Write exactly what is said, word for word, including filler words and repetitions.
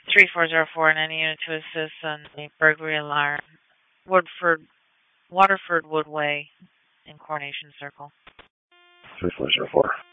three four zero four and any unit to assist on the burglary alarm. Woodford, Waterford Woodway in Coronation Circle. three four zero four.